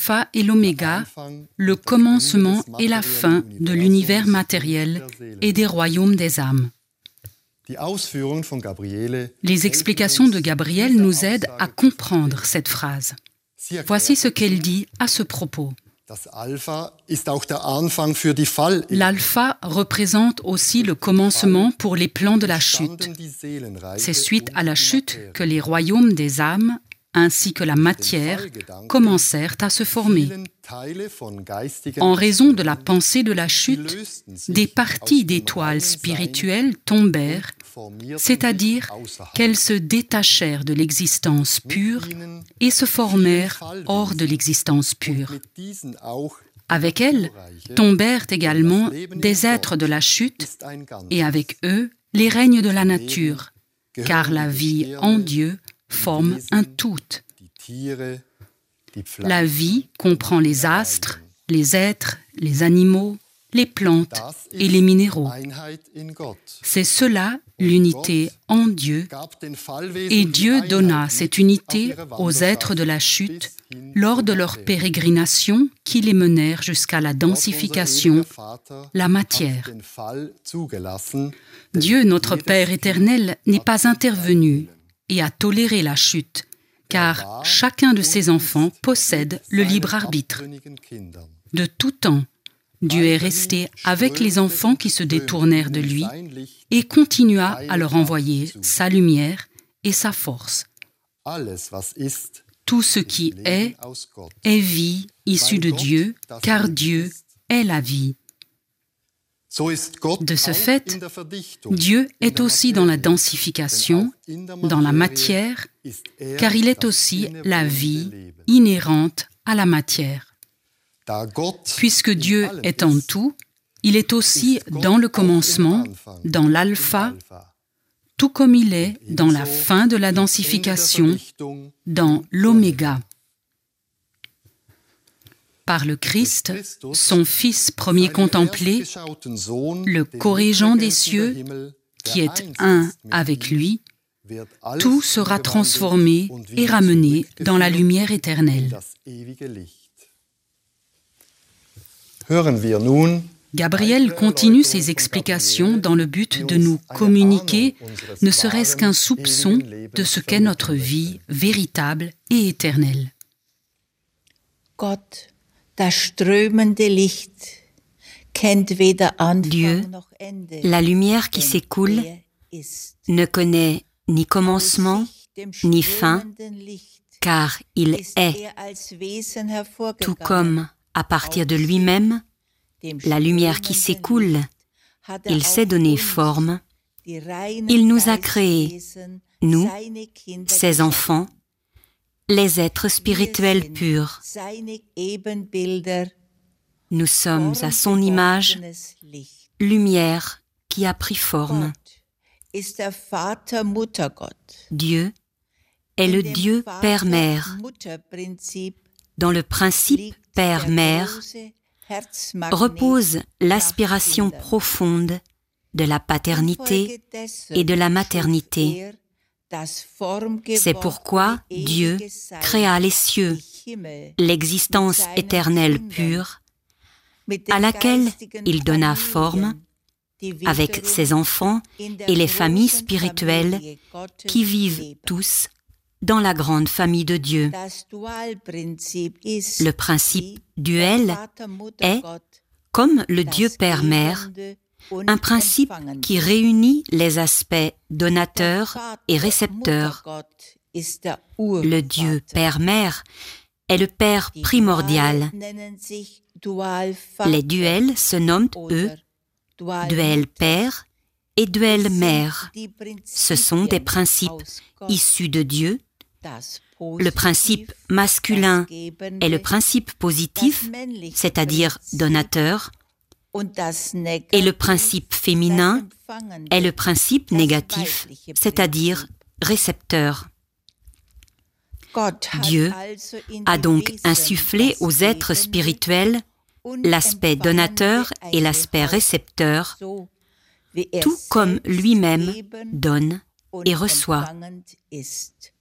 l'alpha et l'oméga, le commencement et la fin de l'univers matériel et des royaumes des âmes. Les explications de Gabriel nous aident à comprendre cette phrase. Voici ce qu'elle dit à ce propos. L'alpha représente aussi le commencement pour les plans de la chute. C'est suite à la chute que les royaumes des âmes ainsi que la matière commencèrent à se former. En raison de la pensée de la chute, des parties d'étoiles spirituelles tombèrent, c'est-à-dire qu'elles se détachèrent de l'existence pure et se formèrent hors de l'existence pure. Avec elles tombèrent également des êtres de la chute et avec eux les règnes de la nature, car la vie en Dieu forme un tout. La vie comprend les astres, les êtres, les animaux, les plantes et les minéraux. C'est cela l'unité en Dieu, et Dieu donna cette unité aux êtres de la chute lors de leur pérégrination qui les menèrent jusqu'à la densification, la matière. Dieu, notre Père éternel, n'est pas intervenu et a toléré la chute, car chacun de ses enfants possède le libre arbitre. De tout temps, Dieu est resté avec les enfants qui se détournèrent de lui et continua à leur envoyer sa lumière et sa force. Tout ce qui est vie issue de Dieu, car Dieu est la vie. De ce fait, Dieu est aussi dans la densification, dans la matière, car il est aussi la vie inhérente à la matière. Puisque Dieu est en tout, il est aussi dans le commencement, dans l'alpha, tout comme il est dans la fin de la densification, dans l'oméga. Par le Christ, son Fils premier contemplé, le corrigeant des cieux, qui est un avec lui, tout sera transformé et ramené dans la lumière éternelle. Gabriel continue ses explications dans le but de nous communiquer ne serait-ce qu'un soupçon de ce qu'est notre vie véritable et éternelle. Dieu, la lumière qui s'écoule, ne connaît ni commencement ni fin, car il est, tout comme à partir de lui-même, la lumière qui s'écoule, il s'est donné forme, il nous a créés, nous, ses enfants, les êtres spirituels purs. Nous sommes à son image, lumière qui a pris forme. Dieu est le Dieu Père-Mère. Dans le principe Père-Mère repose l'aspiration profonde de la paternité et de la maternité. C'est pourquoi Dieu créa les cieux, l'existence éternelle pure, à laquelle il donna forme avec ses enfants et les familles spirituelles qui vivent tous dans la grande famille de Dieu. Le principe duel est, comme le Dieu Père-Mère, un principe qui réunit les aspects donateur et récepteur. Le Dieu Père-Mère est le Père primordial. Les duels se nomment, eux, duel Père et duel Mère. Ce sont des principes issus de Dieu. Le principe masculin est le principe positif, c'est-à-dire donateur, et le principe féminin est le principe négatif, c'est-à-dire récepteur. Dieu a donc insufflé aux êtres spirituels l'aspect donateur et l'aspect récepteur, tout comme lui-même donne et reçoit.